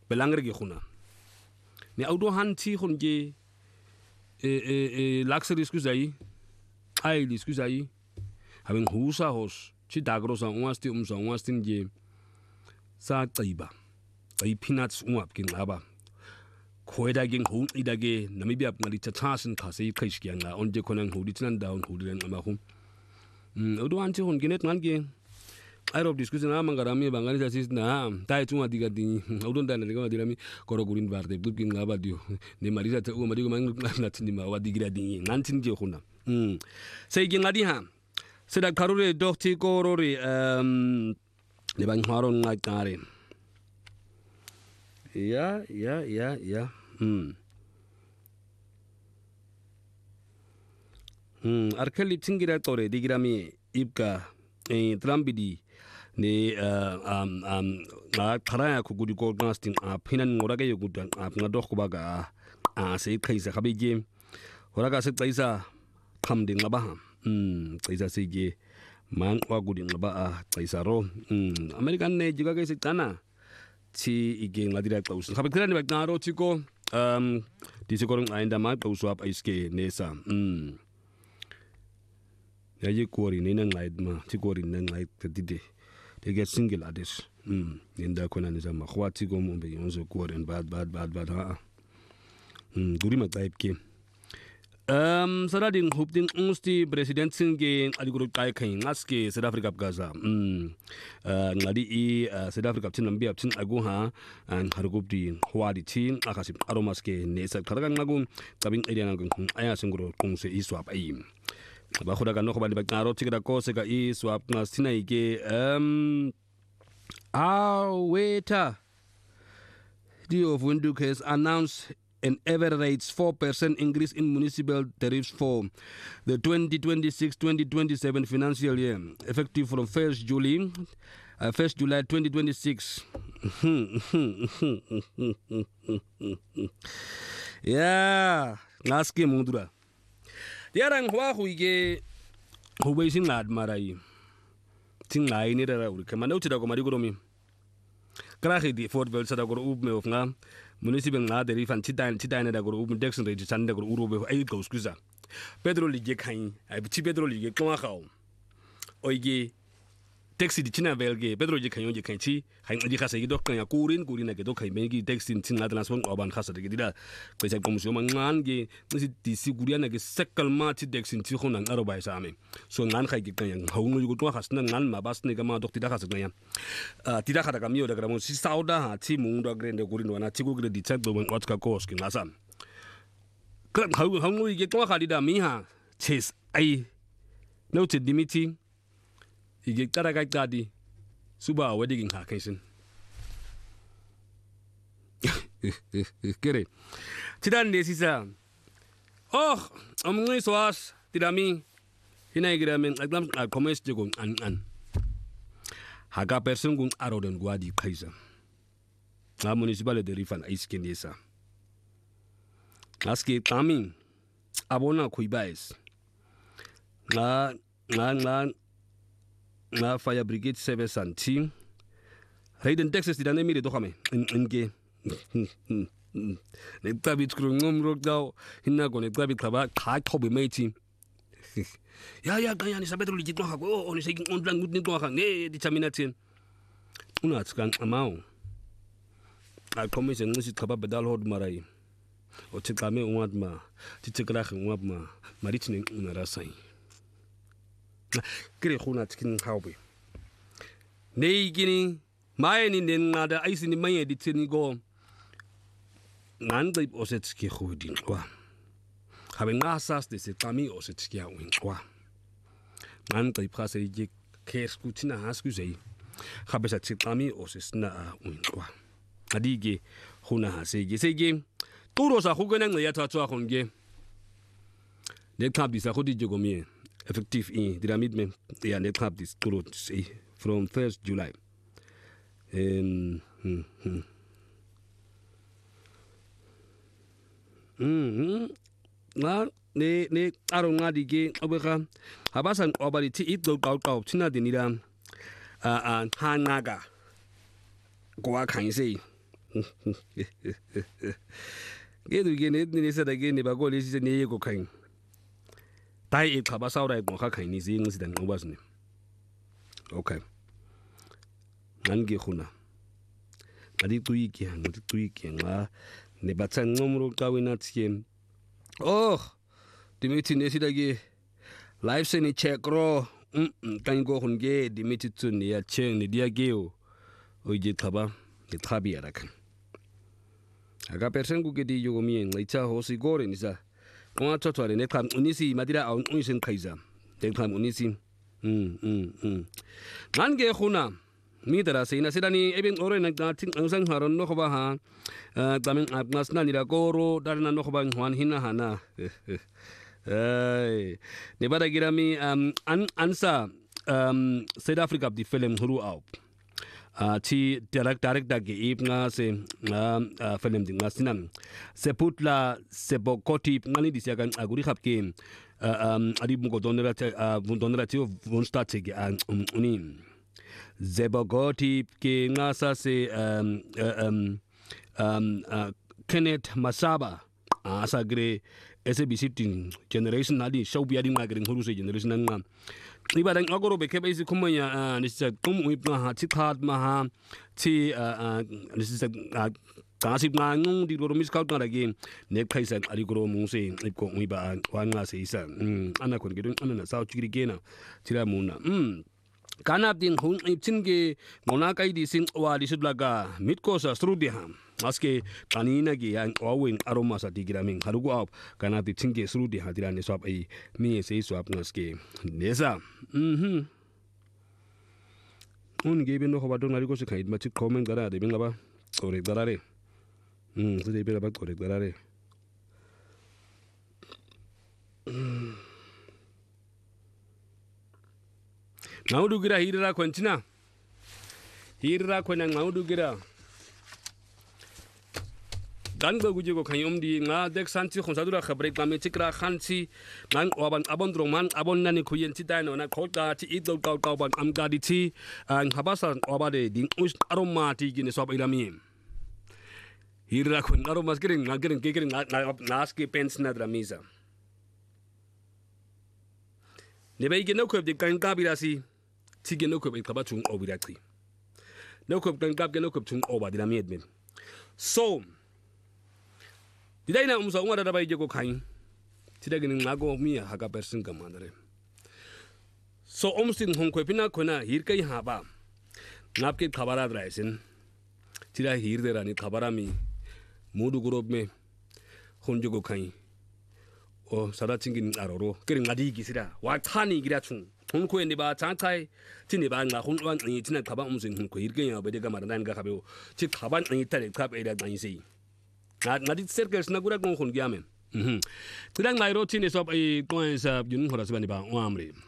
belangre ke khona ne auto hanti khonje luxury skuzai ai li skuzai haben husa hos chi dagrosa unwasti unwasti nje sa qiba ay peanuts unwap king aba khoeda ging hu idage namibia ngali chachasin khase khaishkia nga onje khonang hu ditnan down hu diren ama hu auto hanti khon ginet ngange aero discussion amangarami bangani jasis na tai tunga diga ding auto ndana diga dirami koro gurin barde buking ngaba dio ne marisa te uma diga mang na tindi ma wa digira ding ngantin je khuna sei gi ngadi ha seda karure dokti korore ne bang haron ngakare ya arkeli tingira tore digirami ibka trambidi ne karaya ku gudi ko gasting pinan ngorage yugudan ngadok baga se khaisa khabije horaga se tsaisa khamde ngaba tsaisa sege man wa gudi ngaba tsaisa ro american ne jiga se kana ti ige ngadira tsaus khabikira ne bagaro tiko disiko ainda ma tsauswap iske nesa yaji kori ne nan ngaidma ti kori nan ngaid tadide they get single at this inda kona ni zama khwati go mo be yonzo kori and bad ha guri ma type ke saradin hupding unsti president singe aliguru kai kai ngaske South Africa gaza ngadi South Africa tin nambi tin agu ha an hargubdi hwadi tin akasip aromaske ne sa kharaga ngagu tabing area ngang aya singuro kungse iswap ai ba khoda ga no ba ngaro tikira ko se ga iswap ngasina ike waiter the of Windhoek has announced an average 4% increase in municipal tariffs for the 2026-2027 financial year, effective from 1st July 2026. Yeah, ngaske mudura. Diarang hwa huige hubesin lad marai. Tingai ni dara uri kama nauti da ko mari goromi. Krahi di Fort Bell sada goro ub me of nga municipal nga de rifan titan da goro ub Dexon de sanda goro urobe ay go skuza. Pedro lige kain ay ti Pedro lige kwa khaw. Oige taxi di tina belge Pedro je kanyo je kanchi hain adi khasa gi dokkan ya kurin ke dokai megi taxi tin na transport oban khasa de dida ko sa komisyon mangan ge nsi di siguriya na ge sekal ma ti taxi ti khona ngaro bai same so ngan khai gi kan yang haunu go to khasna ngan ma bas ne ga ma dokti da khasa ngaya ti da khada kamio da gramo si sauda ha ti mungdo grende kurin wana ti go gre di tsak do ban otka kos ki ngasam kan haunu ge to khadida mi ha ches ai no ti dimiti ige taraga tadi suba wedding ha kaisin kere tidan de sisa amngai soas tidami hina igramen aglam commerce jego an haga person gun aroden gwadi kaisa na municipal de rifan iskin desa aske tami abona kuibais na fire brigade service and team Hayden Texas didane mire do khame nge ne tabit kru ngom rok daw hinna ko ne tabit khaba kha khobe meiti ya ganya ni sabetro ligit no ko oni segi on lang ngut ni to kha ne di chaminatin una tskan amao a komise ngusi khaba badal hod marai o tikame umad ma titikra khumab ma maritni una rasai kire khuna tikin hawbe nei gini mai ni nen ngada aisi ni mai editini go ngande osetski khudin kwa habe ngasas de se tami osetski a win kwa ngande prase je keskutina haskuzei habe sa tami osesna a win kwa adige khuna hasege turo sa khugena ngya tatwa khonge ne kabisa khudi jogomie effective in Pyramid me yeah they have this through from 1st July na ne aro ngadi ge obeka habasan obari ti it do kau tina dinira hanaga kwa kan sei Gedu gene ni sa da gene ba go le si ne go khain dai e khaba sa ra go kha khain ni zing si dan ngobas ni okay ngan ge khuna adi tui ki nga ne batsan ngomro ka wina tiem oh dimiti ne si da ge live se ni check ro kan go hun ge dimiti tsu ni ya cheng ni dia ge o je khaba ni thabi ara kan aga person ku ke di yo mi en lai cha ho si gore ni sa ko a cho ne kham unisi madira a unisen khaiza de kham unisi ngan ge khuna mi dara se na sidani eben ore na ting ang haron no khoba ha tamen apnas na ni ra goro dar na no khoba hwan hina hana ai ne bada girami ansa South Africa di film huru au ti direct da ge ipnga se film ding sinam se putla se bokoti ngani di siagan aguri khap ke adi bungo donera ti von start ge uni zebogoti ke ngasa se Kenneth Masaba asagre SABC generation adi show bi adi magring huru se generation nga iba dang agoro be ke basi kumanya ni sa kum ipna ha chi khat ma ha chi ni sa kasip nga ngung di ro mis kaut na again ne khaisa ari goro mu se ko iba wa nga se isa ana kon gedun ana na sa chigri gena tira muna kanap din hun ipchin ge ngona kai di sin wa di sudlaga mitko sa strudi ham aske kanina ge yang awin aroma sa digramin harugo ap kanap di chinge strudi hadira ne swap ai mi se swap ngaske nesa un ge be no khoba don ari ko se khait ma chi comment dara de binga ba ore dara re se de be ba ore dara re ngaudu gira hirira kwentina hirira kwena ngaudu gira dan ba guje ko khayom di nga dek santi khonsadura khabre kame chikra khansi ngan oban abon droman abon nani khuyen ti dai no na khota ti idol kaw ban am ga di ti an habasa obade ding us aroma ti gine sob ilami hirira kwen aroma skiring ngagiring kegiring naski pens na dramisa ne bay gino ko di kan kabirasi ti gino ko be kaba chung obirati no ko kan kab gino ko chung obadi lami admin so Didai na umsa umara da bai jego kain. Tida ginin ngago mi haga person kamandare. So umsin hong ko pina kona hir kai ha ba. Ngap ke khabara draisin. Tida hir de rani khabara mi mudu group me hon jego kain. O sara chingin aroro kirin ngadi gisira wa thani gira chung. Hon ko ni ba changchai tini ba nga hon wan ni tina khaba umsin hon ko hir kai ya be de ga maran ga khabe chi khaban ni tare khab era dan sei. Ngadi circles na gura gon khon giamen tidang lai ro tini sop ai coins yun hora sabani ba amri